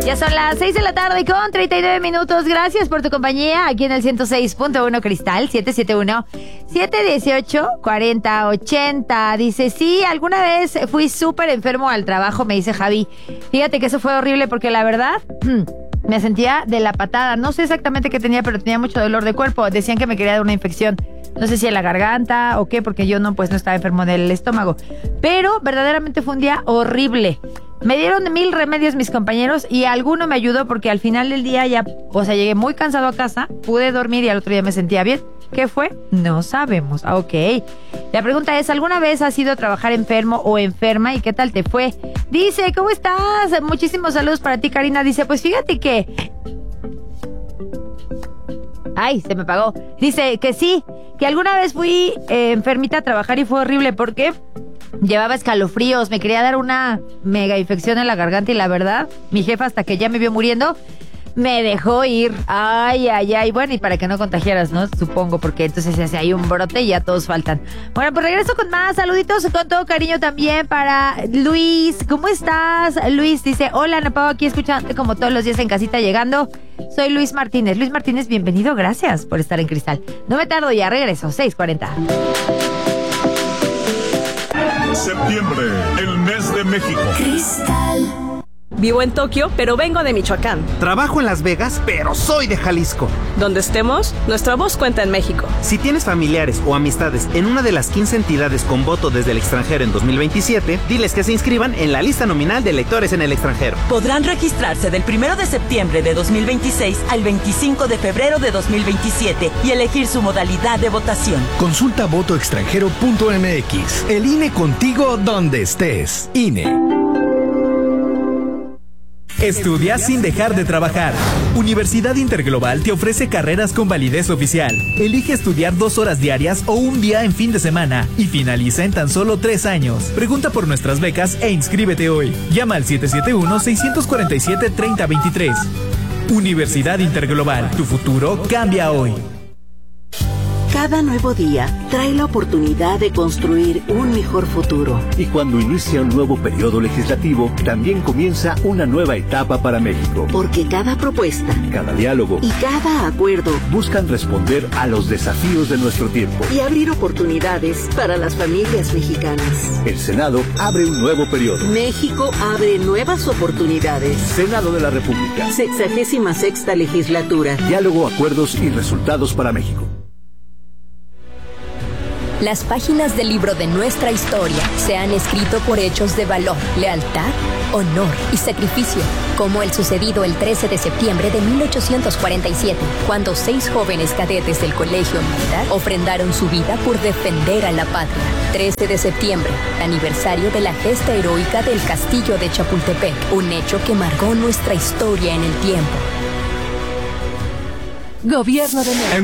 Ya son las 6 de la tarde con 39 minutos. Gracias por tu compañía aquí en el 106.1 Cristal, 771-718-4080. Dice, sí, alguna vez fui súper enfermo al trabajo, me dice Javi. Fíjate que eso fue horrible porque la verdad... me sentía de la patada. No sé exactamente qué tenía, pero tenía mucho dolor de cuerpo. Decían que me quería dar una infección. No sé si en la garganta o qué, porque yo no estaba enfermo del estómago. Pero verdaderamente fue un día horrible. Me dieron 1000 remedios mis compañeros y alguno me ayudó porque al final del día ya, llegué muy cansado a casa, pude dormir y al otro día me sentía bien. ¿Qué fue? No sabemos. Ok. La pregunta es, ¿alguna vez has ido a trabajar enfermo o enferma y qué tal te fue? Dice, ¿cómo estás? Muchísimos saludos para ti, Karina. Dice, pues fíjate que... Ay, se me apagó. Dice que sí, que alguna vez fui enfermita a trabajar y fue horrible porque llevaba escalofríos, me quería dar una mega infección en la garganta y la verdad, mi jefa hasta que ya me vio muriendo, me dejó ir. Ay. Bueno, y para que no contagiaras, ¿no? Supongo, porque entonces se hace ahí un brote y ya todos faltan. Bueno, pues regreso con más saluditos con todo cariño también para Luis. ¿Cómo estás? Luis dice, hola, Napao, aquí escuchándote como todos los días en casita llegando. Soy Luis Martínez. Luis Martínez, bienvenido. Gracias por estar en Cristal. No me tardo ya, regreso. 6:40. Septiembre, el mes de México. Cristal. Vivo en Tokio, pero vengo de Michoacán. Trabajo en Las Vegas, pero soy de Jalisco. Donde estemos, nuestra voz cuenta en México. Si tienes familiares o amistades en una de las 15 entidades con voto desde el extranjero en 2027, diles que se inscriban en la lista nominal de electores en el extranjero. Podrán registrarse del 1 de septiembre de 2026 al 25 de febrero de 2027 y elegir su modalidad de votación. Consulta votoextranjero.mx. El INE contigo donde estés. INE. Estudia sin dejar de trabajar. Universidad Interglobal te ofrece carreras con validez oficial. Elige estudiar 2 horas diarias o un día en fin de semana y finaliza en tan solo 3 años. Pregunta por nuestras becas e inscríbete hoy. Llama al 771-647-3023. Universidad Interglobal. Tu futuro cambia hoy. Cada nuevo día trae la oportunidad de construir un mejor futuro. Y cuando inicia un nuevo periodo legislativo, también comienza una nueva etapa para México. Porque cada propuesta, cada diálogo y cada acuerdo buscan responder a los desafíos de nuestro tiempo y abrir oportunidades para las familias mexicanas. El Senado abre un nuevo periodo. México abre nuevas oportunidades. Senado de la República. 66ª legislatura. Diálogo, acuerdos y resultados para México. Las páginas del libro de nuestra historia se han escrito por hechos de valor, lealtad, honor y sacrificio, como el sucedido el 13 de septiembre de 1847, cuando 6 jóvenes cadetes del Colegio Militar ofrendaron su vida por defender a la patria. 13 de septiembre, aniversario de la gesta heroica del Castillo de Chapultepec, un hecho que marcó nuestra historia en el tiempo. Gobierno de México.